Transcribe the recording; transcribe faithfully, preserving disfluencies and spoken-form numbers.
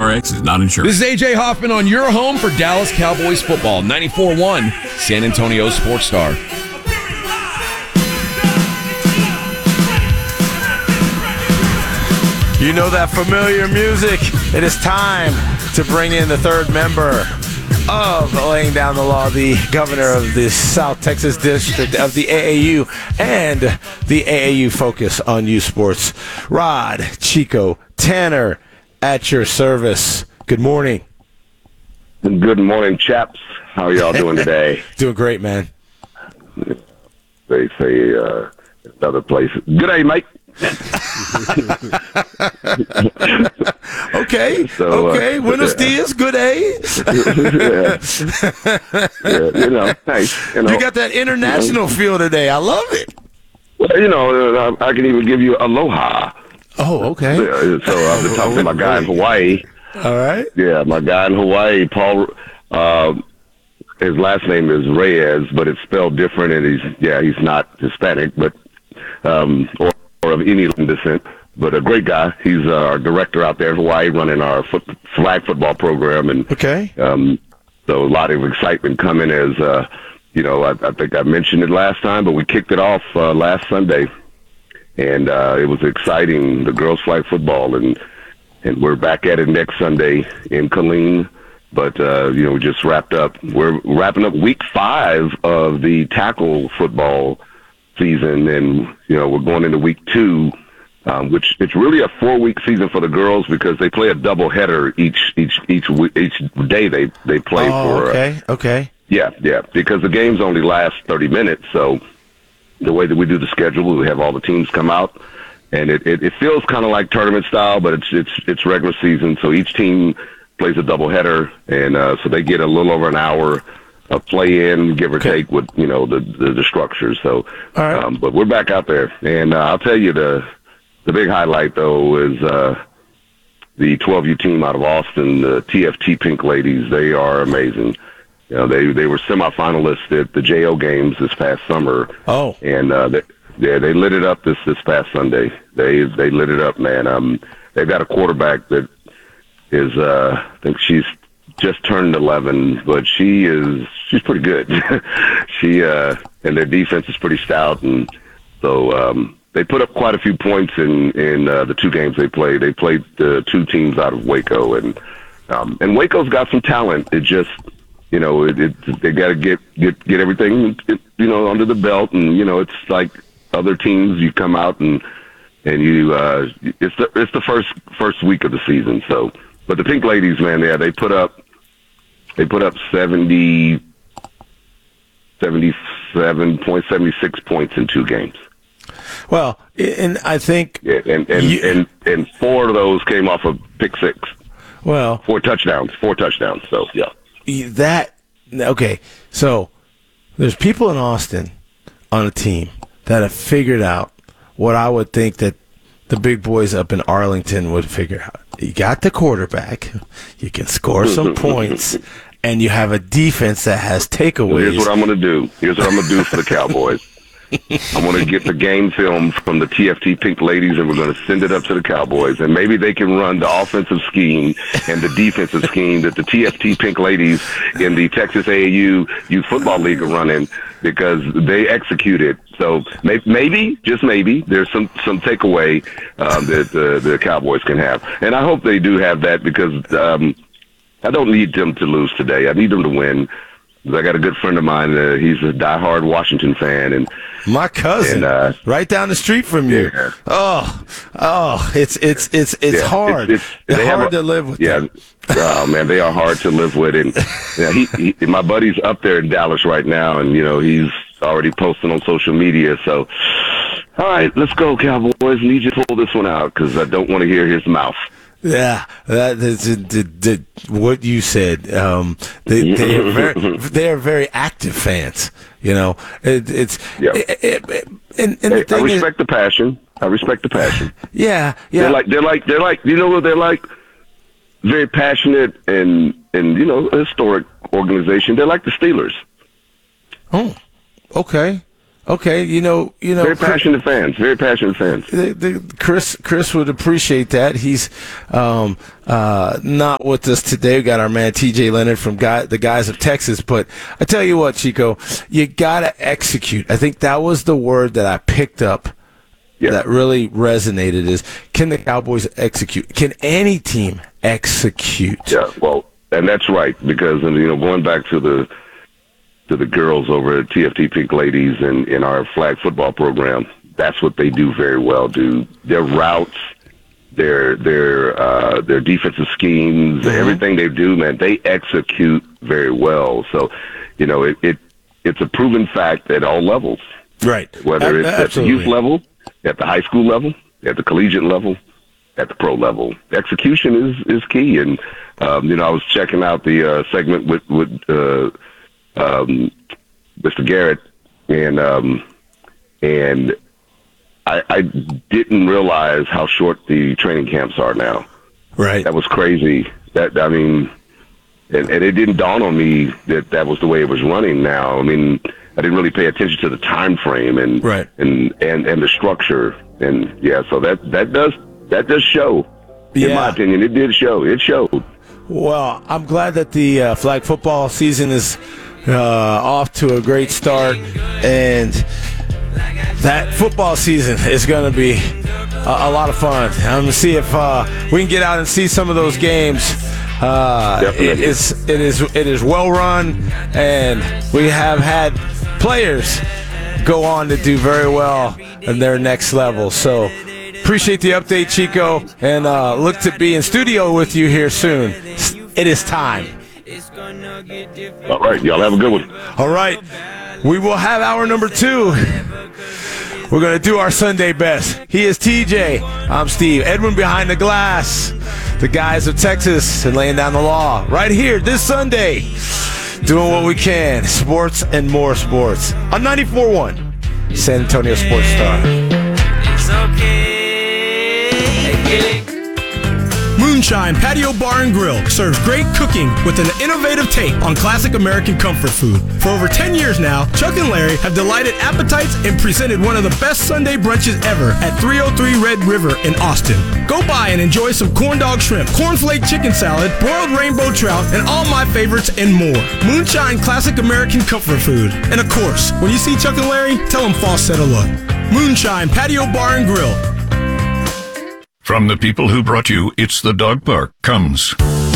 R X is not insured. This is A J Hoffman on your home for Dallas Cowboys football. ninety-four point one San Antonio Sports Star. You know that familiar music. It is time to bring in the third member of Laying Down the Law, the governor of the South Texas District of the A A U and the A A U Focus on Youth Sports. Rod Chico Tanner at your service. Good morning. Good morning, chaps. How are y'all doing today? Doing great, man. They say uh, another place. Good day, mate. okay, so, okay. Uh, Buenos yeah. dias, good day. yeah. yeah, you know, hey, you know. You got that international you know. feel today. I love it. Well, you know, I, I can even give you aloha. Oh, okay. Yeah, so I've been talking to my guy in Hawaii. All right. Yeah, my guy in Hawaii, Paul. Uh, his last name is Reyes, but it's spelled different, and he's yeah, he's not Hispanic, but um, or. or of any descent, but a great guy. He's uh, our director out there in Hawaii running our foot, flag football program. And okay. um, so a lot of excitement coming as, uh, you know, I, I think I mentioned it last time, but we kicked it off uh, last Sunday. And uh, it was exciting, the girls flag football. And, and we're back at it next Sunday in Killeen. But, uh, you know, we just wrapped up. We're wrapping up week five of the tackle football season, and you know we're going into week two, um, which it's really a four-week season for the girls because they play a double header each each each each day they they play oh, for. Okay, uh, okay. Yeah, yeah, because the games only last thirty minutes, so the way that we do the schedule, we have all the teams come out, and it it, it feels kind of like tournament style, but it's it's it's regular season, so each team plays a double header, and uh, so they get a little over an hour. A play in, give or okay. take, with you know the the, the structure. So, all right. um, but we're back out there, and uh, I'll tell you the the big highlight though is uh, the twelve U team out of Austin, the T F T Pink Ladies. They are amazing. You know, they they were semifinalists at the J O games this past summer. Oh, and uh, they, yeah, they lit it up this this past Sunday. They they lit it up, man. Um, they've got a quarterback that is uh, I think she's just turned eleven, but she is she's pretty good. she uh and their defense is pretty stout, and so um they put up quite a few points in in uh, the two games they played. They played the two teams out of Waco, and um and Waco's got some talent. It just you know it, it they got to get get get everything it, you know under the belt, and you know it's like other teams. You come out and and you uh it's the it's the first first week of the season, so. But the Pink Ladies, man, yeah, they put up they put up seventy, seventy-seven point seven six points in two games. Well, and I think yeah, and and, you, and and four of those came off of pick six. Well, four touchdowns, four touchdowns. So yeah, that okay. So there's people in Austin on a team that have figured out what I would think that the big boys up in Arlington would figure out. You got the quarterback, you can score some points, and you have a defense that has takeaways. Well, here's what I'm going to do. Here's what I'm going to do for the Cowboys. I'm going to get the game film from the T F T Pink Ladies, and we're going to send it up to the Cowboys, and maybe they can run the offensive scheme and the defensive scheme that the T F T Pink Ladies in the Texas A A U Youth Football League are running, because they execute it. So maybe, just maybe, there's some some takeaway um, that the, the Cowboys can have, and I hope they do have that, because um, I don't need them to lose today. I need them to win. I got a good friend of mine. Uh, he's a diehard Washington fan, and my cousin, and, uh, right down the street from you. Yeah. Oh, oh, it's it's it's it's yeah, hard. It's, it's, it's hard a, to live with. Yeah, them. Oh man, they are hard to live with. And yeah, he, he, my buddy's up there in Dallas right now, and you know he's already posting on social media. So, all right, let's go, Cowboys. Need you to pull this one out, because I don't want to hear his mouth. Yeah, that is the, the, the, what you said. Um, they they are very they are very active fans. You know, it, it's yeah. It, it, it, and, and hey, the thing I respect is, the passion. I respect the passion. Yeah, yeah. They're like they're like they're like you know what they're like. Very passionate and and you know a historic organization. They're like the Steelers. Oh, okay. Okay, you know, you know, Very passionate fans. Very passionate fans. The, the, Chris, Chris would appreciate that. He's um, uh, not with us today. We got our man T J Leonard from guy, the guys of Texas. But I tell you what, Chico, you gotta execute. I think that was the word that I picked up. Yeah. That really resonated. Is can the Cowboys execute? Can any team execute? Yeah. Well, and that's right, because you know, going back to the. to the girls over at T F T Pink Ladies and in our flag football program, that's what they do very well. Do their routes, their their uh, their defensive schemes, mm-hmm. everything they do, man, they execute very well. So, you know, it, it it's a proven fact at all levels. Right. Whether A- it's absolutely. at the youth level, at the high school level, at the collegiate level, at the pro level, execution is is key. And um, you know, I was checking out the uh, segment with with. Uh, Um, Mister Garrett, and um, and I, I didn't realize how short the training camps are now. Right. That was crazy. That I mean, and, and it didn't dawn on me that that was the way it was running. Now, I mean, I didn't really pay attention to the time frame and right. and, and, and the structure, and yeah, so that that does that does show. In yeah. my opinion, it did show. It showed. Well, I'm glad that the uh, flag football season is. Uh, off to a great start, and that football season is going to be a, a lot of fun. I'm going to see if uh, we can get out and see some of those games. Uh, it is it is it is well run, and we have had players go on to do very well in their next level. So appreciate the update, Chico, and uh, look to be in studio with you here soon. It is time. All right, y'all have a good one. All right, we will have hour number two. We're going to do our Sunday best. He is T J. I'm Steve. Edwin behind the glass. The guys of Texas and laying down the law right here this Sunday. Doing what we can. Sports and more sports. On ninety-four point one, San Antonio Sports Star. It's okay. Hey, Moonshine Patio Bar and Grill serves great cooking with an innovative take on classic American comfort food. For over ten years now, Chuck and Larry have delighted appetites and presented one of the best Sunday brunches ever at three oh three Red River in Austin. Go by and enjoy some corn dog shrimp, cornflake chicken salad, broiled rainbow trout, and all my favorites and more. Moonshine classic American comfort food. And of course, when you see Chuck and Larry, tell them Foss said hello. Moonshine Patio Bar and Grill. From the people who brought you It's the Dog Park comes